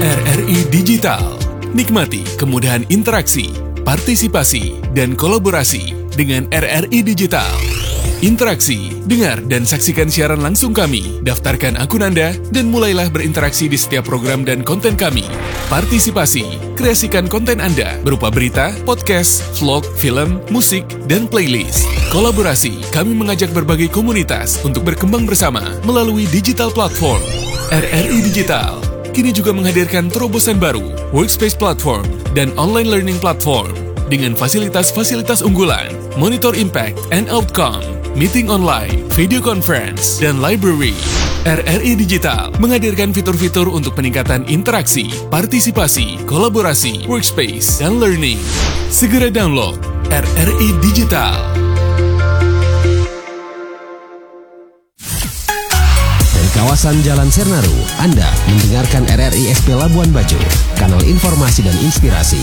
RRI Digital. Nikmati kemudahan interaksi, partisipasi, dan kolaborasi dengan RRI Digital. Interaksi, dengar dan saksikan siaran langsung kami, daftarkan akun Anda, dan mulailah berinteraksi di setiap program dan konten kami. Partisipasi, kreasikan konten Anda berupa berita, podcast, vlog, film, musik, dan playlist. Kolaborasi, kami mengajak berbagai komunitas untuk berkembang bersama melalui digital platform. RRI Digital kini juga menghadirkan terobosan baru, workspace platform, dan online learning platform dengan fasilitas-fasilitas unggulan, monitor impact and outcome, meeting online, video conference, dan library. RRI Digital menghadirkan fitur-fitur untuk peningkatan interaksi, partisipasi, kolaborasi, workspace, dan learning. Segera download RRI Digital. Kawasan Jalan Sernaru, Anda mendengarkan RRI SP Labuan Bajo, kanal informasi dan inspirasi.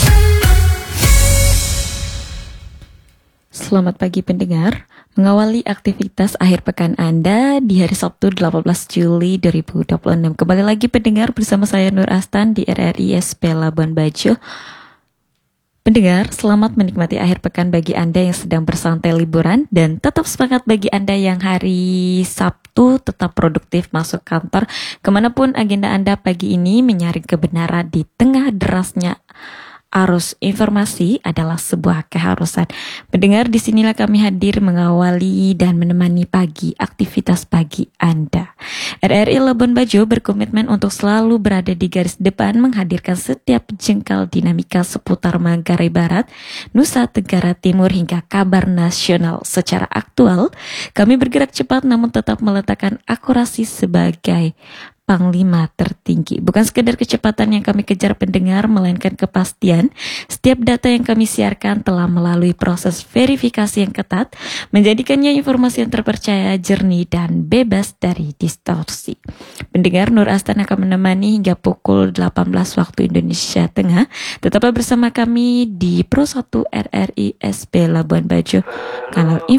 Selamat pagi pendengar, mengawali aktivitas akhir pekan Anda di hari Sabtu 18 Juli 2026. Kembali lagi pendengar bersama saya Nur Astan di RRI SP Labuan Bajo. Pendengar, selamat menikmati akhir pekan bagi Anda yang sedang bersantai liburan dan tetap semangat bagi Anda yang hari Sabtu tetap produktif masuk kantor. Kemanapun agenda Anda pagi ini, menyaring kebenaran di tengah derasnya arus informasi adalah sebuah keharusan. Pendengar, disinilah kami hadir mengawali dan menemani pagi aktivitas pagi Anda. RRI Labuan Bajo berkomitmen untuk selalu berada di garis depan menghadirkan setiap jengkal dinamika seputar Manggarai Barat, Nusa Tenggara Timur hingga kabar nasional secara aktual. Kami bergerak cepat namun tetap meletakkan akurasi sebagai Panglima tertinggi. Bukan sekedar kecepatan yang kami kejar pendengar, melainkan kepastian setiap data yang kami siarkan telah melalui proses verifikasi yang ketat, menjadikannya informasi yang terpercaya, jernih, dan bebas dari distorsi. Pendengar, Nur Astan akan menemani hingga pukul 18 waktu Indonesia Tengah. Tetaplah bersama kami di Pro 1 RRI SP Labuan Bajo, kanal